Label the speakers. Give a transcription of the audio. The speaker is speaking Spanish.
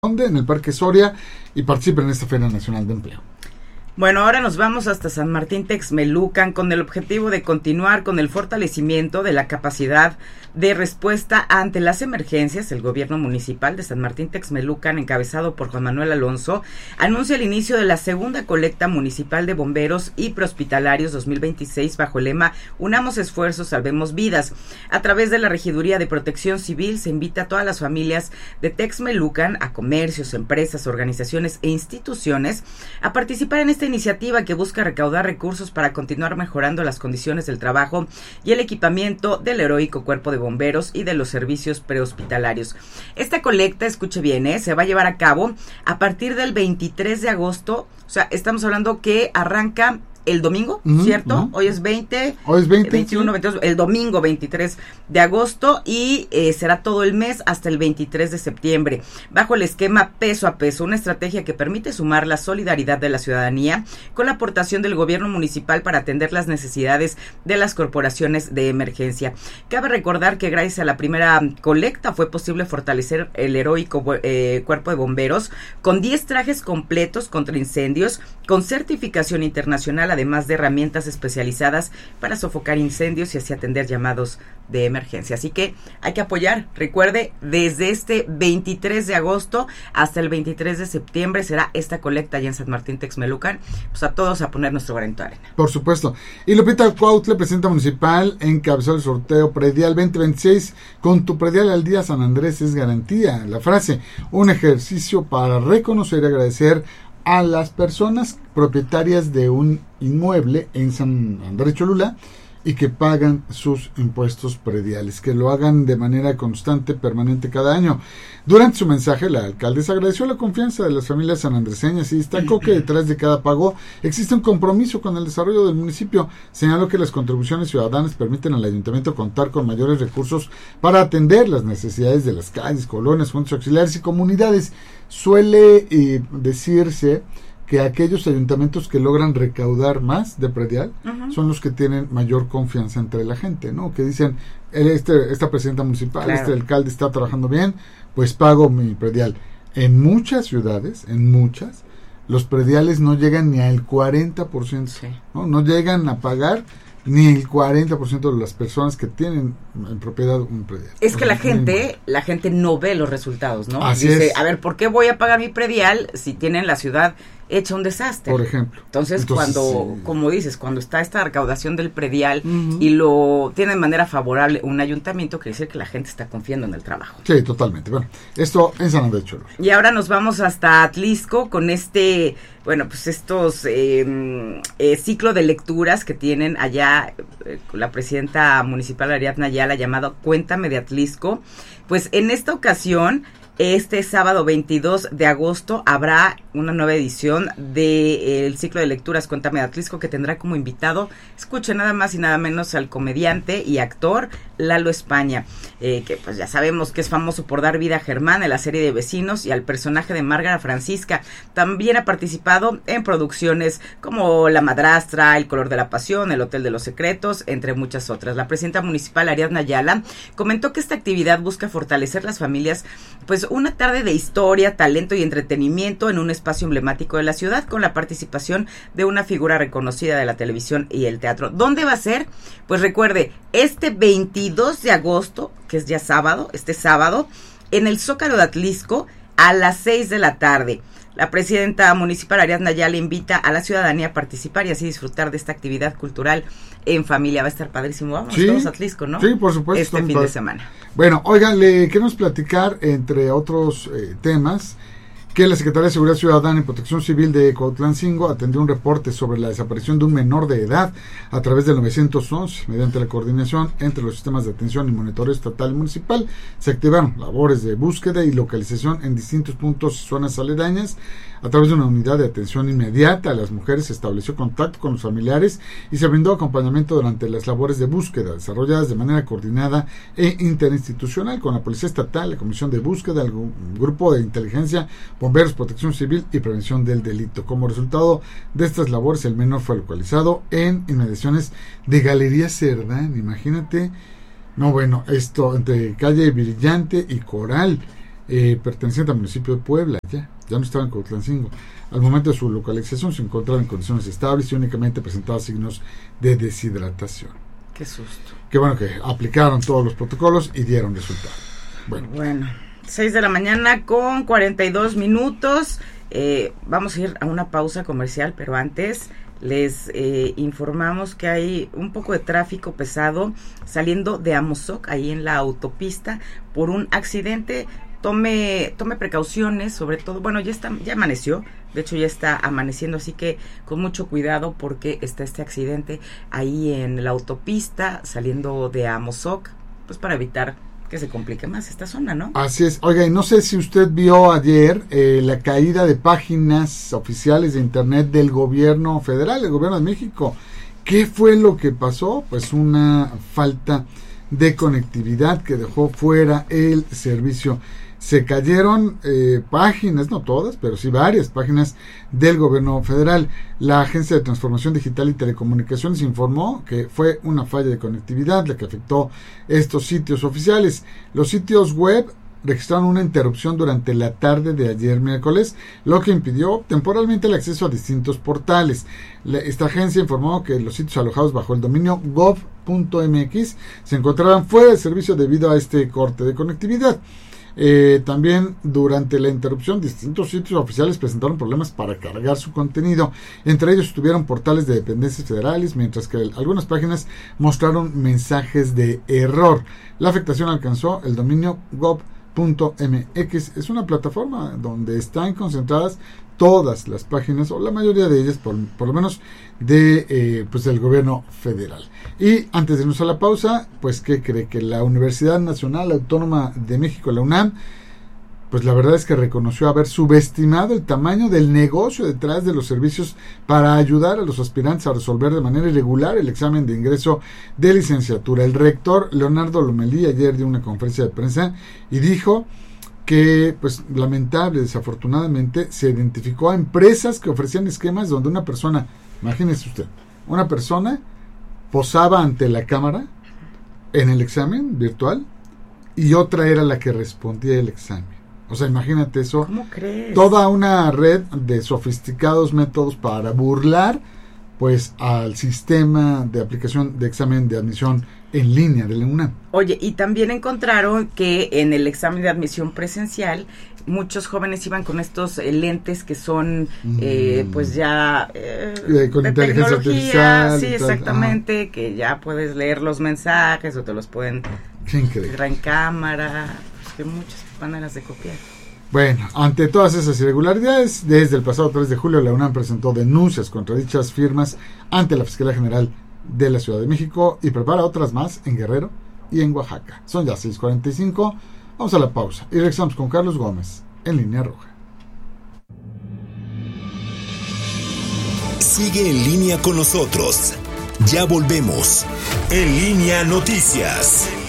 Speaker 1: ¿Dónde? En el Parque Soria, y participen en esta Feria Nacional de Empleo.
Speaker 2: Bueno, ahora nos vamos hasta San Martín Texmelucan con el objetivo de continuar con el fortalecimiento de la capacidad de respuesta ante las emergencias. El gobierno municipal de San Martín Texmelucan, encabezado por Juan Manuel Alonso, anuncia el inicio de la segunda colecta municipal de bomberos y prehospitalarios 2026 bajo el lema Unamos esfuerzos, salvemos vidas. A través de la Regiduría de Protección Civil se invita a todas las familias de Texmelucan, a comercios, empresas, organizaciones e instituciones a participar en esta iniciativa que busca recaudar recursos para continuar mejorando las condiciones del trabajo y el equipamiento del heroico cuerpo de bomberos y de los servicios prehospitalarios. Esta colecta, escuche bien, se va a llevar a cabo a partir del 23 de agosto, o sea, estamos hablando que arranca el domingo, ¿cierto? Hoy es 20,
Speaker 1: hoy es 20,
Speaker 2: 21,
Speaker 1: sí.
Speaker 2: 22, el domingo 23 de agosto y será todo el mes hasta el 23 de septiembre, bajo el esquema peso a peso, una estrategia que permite sumar la solidaridad de la ciudadanía con la aportación del gobierno municipal para atender las necesidades de las corporaciones de emergencia. Cabe recordar que gracias a la primera colecta fue posible fortalecer el heroico cuerpo de bomberos con 10 trajes completos contra incendios, con certificación internacional, además de herramientas especializadas para sofocar incendios y así atender llamados de emergencia. Así que hay que apoyar. Recuerde, desde este 23 de agosto hasta el 23 de septiembre será esta colecta allá en San Martín Texmelucan. Pues a todos a poner nuestro granito de arena.
Speaker 1: Por supuesto. Y Lupita Cuautla, presidenta municipal, encabezó el sorteo predial 2026. Con tu predial al día, San Andrés es garantía. La frase, un ejercicio para reconocer y agradecer a las personas propietarias de un inmueble en San Andrés Cholula y que pagan sus impuestos prediales, que lo hagan de manera constante, permanente cada año. Durante su mensaje, la alcaldesa agradeció la confianza de las familias sanandreseñas y destacó que detrás de cada pago existe un compromiso con el desarrollo del municipio. Señaló que las contribuciones ciudadanas permiten al ayuntamiento contar con mayores recursos para atender las necesidades de las calles, colonias, fondos auxiliares y comunidades. Suele decirse que aquellos ayuntamientos que logran recaudar más de predial son los que tienen mayor confianza entre la gente, ¿no? Que dicen, esta presidenta municipal, claro, este alcalde está trabajando bien, pues pago mi predial. En muchas ciudades, los prediales no llegan ni al 40%, sí. No llegan a pagar ni el 40% de las personas que tienen en propiedad un predial.
Speaker 2: Es que la gente no ve los resultados, ¿no?
Speaker 1: Así
Speaker 2: dice,
Speaker 1: es.
Speaker 2: A ver, ¿por qué voy a pagar mi predial si tienen la ciudad hecha un desastre?
Speaker 1: Por ejemplo.
Speaker 2: Entonces cuando, como dices, cuando está esta recaudación del predial y lo tiene de manera favorable un ayuntamiento, quiere decir que la gente está confiando en el trabajo.
Speaker 1: Sí, totalmente. Bueno, esto en San Andrés Cholula.
Speaker 2: Y ahora nos vamos hasta Atlisco con estos ciclo de lecturas que tienen allá la presidenta municipal Ariadna Ayala, llamado Cuéntame de Atlisco. Pues en esta ocasión, este sábado 22 de agosto habrá una nueva edición del ciclo de lecturas Cuéntame de Atlisco, que tendrá como invitado, escuche, nada más y nada menos, al comediante y actor Lalo España, que pues ya sabemos que es famoso por dar vida a Germán en la serie de Vecinos y al personaje de Márgara Francisca. También ha participado en producciones como La Madrastra, El Color de la Pasión, El Hotel de los Secretos, entre muchas otras. La presidenta municipal Ariadna Ayala comentó que esta actividad busca fortalecer las familias, pues una tarde de historia, talento y entretenimiento en un espacio emblemático de la ciudad, con la participación de una figura reconocida de la televisión y el teatro. ¿Dónde va a ser? Pues recuerde, este 22 de agosto, que es ya sábado, en el Zócalo de Atlisco, a las 6 de la tarde. La presidenta municipal Ariadna Ayala invita a la ciudadanía a participar y así disfrutar de esta actividad cultural en familia. Va a estar padrísimo. Vamos todos a Atlisco, ¿no?
Speaker 1: Sí, por supuesto.
Speaker 2: Este fin de semana.
Speaker 1: Bueno, oigan, le queremos platicar, entre otros temas, que la Secretaría de Seguridad Ciudadana y Protección Civil de Cuautlancingo atendió un reporte sobre la desaparición de un menor de edad a través del 911. Mediante la coordinación entre los sistemas de atención y monitoreo estatal y municipal, se activaron labores de búsqueda y localización en distintos puntos y zonas aledañas. A través de una unidad de atención inmediata a las mujeres se estableció contacto con los familiares y se brindó acompañamiento durante las labores de búsqueda, desarrolladas de manera coordinada e interinstitucional con la Policía Estatal, la Comisión de Búsqueda, el Grupo de Inteligencia, Bomberos, Protección Civil y Prevención del Delito. Como resultado de estas labores, el menor fue localizado en inmediaciones de Galería Cerdán. Imagínate, esto entre calle Brillante y Coral. perteneciente al municipio de Puebla, ya no estaba en Cuautlancingo. Al momento de su localización se encontraba en condiciones estables y únicamente presentaba signos de deshidratación.
Speaker 2: Qué susto.
Speaker 1: Qué bueno que aplicaron todos los protocolos y dieron resultado.
Speaker 2: Bueno, 6 de la mañana con 42 minutos. Vamos a ir a una pausa comercial, pero antes les informamos que hay un poco de tráfico pesado saliendo de Amozoc, ahí en la autopista, por un accidente. Tome precauciones, sobre todo, bueno, ya amaneció, de hecho ya está amaneciendo, así que con mucho cuidado porque está este accidente ahí en la autopista saliendo de Amozoc, pues para evitar que se complique más esta zona, ¿no?
Speaker 1: Así es. Oiga, y no sé si usted vio ayer la caída de páginas oficiales de internet del gobierno federal, el gobierno de México. ¿Qué fue lo que pasó? Pues una falta de conectividad que dejó fuera el servicio. Se cayeron páginas, no todas, pero sí varias páginas del gobierno federal. La Agencia de Transformación Digital y Telecomunicaciones informó que fue una falla de conectividad la que afectó estos sitios oficiales. Los sitios web registraron una interrupción durante la tarde de ayer miércoles, lo que impidió temporalmente el acceso a distintos portales. Esta agencia informó que los sitios alojados bajo el dominio gov.mx se encontraban fuera de servicio debido a este corte de conectividad. También durante la interrupción distintos sitios oficiales presentaron problemas para cargar su contenido. Entre ellos estuvieron portales de dependencias federales, mientras que algunas páginas mostraron mensajes de error. La afectación alcanzó el dominio gov.mx. Es una plataforma donde están concentradas todas las páginas, o la mayoría de ellas, por lo menos de pues del gobierno federal. Y antes de irnos a la pausa, pues ¿qué cree? Que la Universidad Nacional Autónoma de México, la UNAM, pues la verdad es que reconoció haber subestimado el tamaño del negocio detrás de los servicios para ayudar a los aspirantes a resolver de manera irregular el examen de ingreso de licenciatura. El rector Leonardo Lomelí ayer dio una conferencia de prensa y dijo que, pues, desafortunadamente, se identificó a empresas que ofrecían esquemas donde una persona, imagínese usted, una persona posaba ante la cámara en el examen virtual y otra era la que respondía el examen. O sea, imagínate eso.
Speaker 2: ¿Cómo crees?
Speaker 1: Toda una red de sofisticados métodos para burlar, pues, al sistema de aplicación de examen de admisión en línea de la UNAM.
Speaker 2: Oye, y también encontraron que en el examen de admisión presencial muchos jóvenes iban con estos lentes que son pues ya
Speaker 1: con
Speaker 2: de
Speaker 1: inteligencia artificial.
Speaker 2: Sí, exactamente, que ya puedes leer los mensajes o te los pueden tirar en cámara, pues que muchas maneras de copiar.
Speaker 1: Bueno, ante todas esas irregularidades, desde el pasado 3 de julio la UNAM presentó denuncias contra dichas firmas ante la Fiscalía General de la Ciudad de México y prepara otras más en Guerrero y en Oaxaca. Son ya 6:45, vamos a la pausa y regresamos con Carlos Gómez en Línea Roja.
Speaker 3: Sigue en línea con nosotros. Ya volvemos. En Línea Noticias.